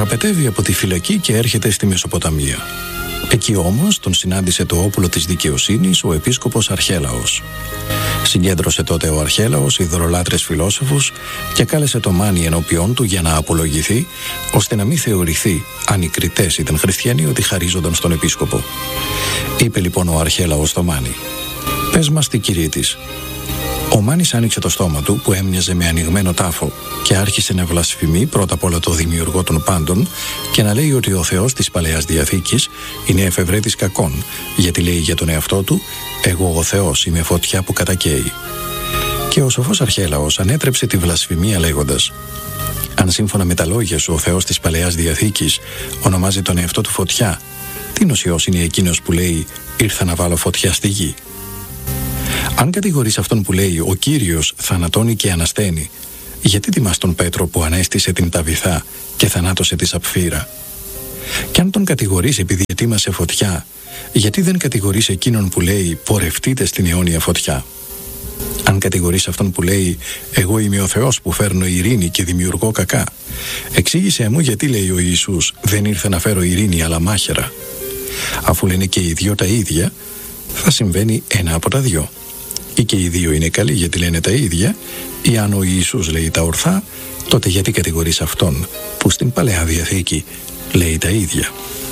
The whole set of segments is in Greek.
Δραπετεύει από τη φυλακή και έρχεται στη Μεσοποταμία. Εκεί όμως τον συνάντησε το όπουλο της δικαιοσύνης, ο επίσκοπος Αρχέλαος. Συγκέντρωσε τότε ο Αρχέλαος ειδωλολάτρες φιλόσοφους και κάλεσε το Μάνη ενώπιον του για να απολογηθεί, ώστε να μην θεωρηθεί, αν οι κριτές ήταν χριστιανοί, ότι χαρίζονταν στον επίσκοπο. Είπε λοιπόν ο Αρχέλαος στο Μάνη: «Πες μας τι κηρύττεις». Ο Μάνης άνοιξε το στόμα του, που έμοιαζε με ανοιγμένο τάφο, και άρχισε να βλασφημεί πρώτα απ' όλα το δημιουργό των πάντων και να λέει ότι ο Θεός της Παλαιάς Διαθήκης είναι εφευρέτης κακών, γιατί λέει για τον εαυτό του: «Εγώ ο Θεός είμαι φωτιά που κατακαίει». Και ο σοφός Αρχέλαος ανέτρεψε τη βλασφημία λέγοντας: «Αν σύμφωνα με τα λόγια σου ο Θεός της Παλαιάς Διαθήκης ονομάζει τον εαυτό του φωτιά, τίνος Υιός είναι εκείνος που λέει: «Ήρθα να βάλω φωτιά στη γη»?» Αν κατηγορείς αυτόν που λέει «Ο Κύριος θανατώνει και ανασταίνει», γιατί τιμάς τον Πέτρο που ανέστησε την Ταβιθά και θανάτωσε τη Σαπφύρα? Και αν τον κατηγορείς επειδή ετοίμασε φωτιά, γιατί δεν κατηγορείς εκείνον που λέει «Πορευτείτε στην αιώνια φωτιά»? Αν κατηγορείς αυτόν που λέει «Εγώ είμαι ο Θεός που φέρνω ειρήνη και δημιουργώ κακά», εξήγησέ μου γιατί λέει ο Ιησούς «Δεν ήρθε να φέρω ειρήνη αλλά μάχαιρα». Αφού λένε και οι δυο τα ίδια, θα συμβαίνει ένα από τα δυο. Ή και οι δύο είναι καλοί γιατί λένε τα ίδια, ή αν ο Ιησούς λέει τα ορθά, τότε γιατί κατηγορείς αυτόν που στην Παλαιά Διαθήκη λέει τα ίδια?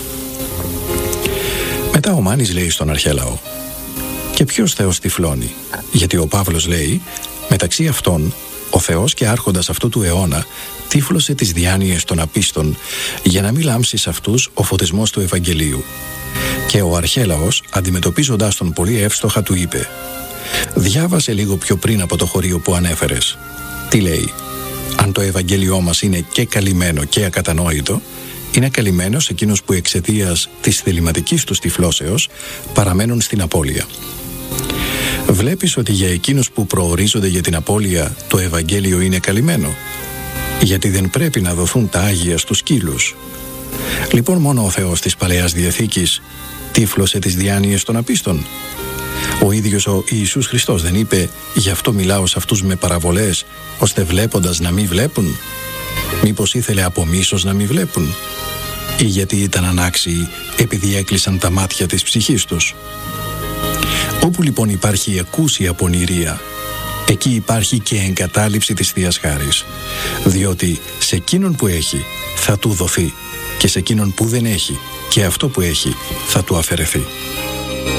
Μετά ο Μάνης λέει στον Αρχέλαο: «Και ποιος Θεός τυφλώνει?» Γιατί ο Παύλος λέει: «Μεταξύ αυτών, ο Θεός και άρχοντας αυτού του αιώνα τύφλωσε τις διάνοιες των απίστων, για να μην λάμψει σε αυτούς ο φωτισμός του Ευαγγελίου». Και ο Αρχέλαος, αντιμετωπίζοντας τον πολύ εύστοχα, του είπε: «Διάβασε λίγο πιο πριν από το χωρίο που ανέφερες. Τι λέει? Αν το Ευαγγέλιό μας είναι και καλυμμένο και ακατανόητο, είναι καλυμμένος εκείνος που εξαιτίας της θεληματικής τους τυφλώσεως παραμένουν στην απώλεια. Βλέπεις ότι για εκείνους που προορίζονται για την απώλεια το Ευαγγέλιο είναι καλυμμένο, γιατί δεν πρέπει να δοθούν τα άγια στους σκύλους. Λοιπόν, μόνο ο Θεός της Παλαιάς Διαθήκης τύφλωσε τις διάνοιες των απίστων. Ο ίδιος ο Ιησούς Χριστός δεν είπε «Γι' αυτό μιλάω σε αυτούς με παραβολές, ώστε βλέποντας να μην βλέπουν»? Μήπως ήθελε από μίσος να μην βλέπουν? Ή γιατί ήταν ανάξιοι επειδή έκλεισαν τα μάτια της ψυχής τους? Όπου λοιπόν υπάρχει εκούσια πονηρία, εκεί υπάρχει και εγκατάλειψη της Θείας Χάρης, διότι σε εκείνον που έχει θα του δοθεί και σε εκείνον που δεν έχει και αυτό που έχει θα του αφαιρεθεί».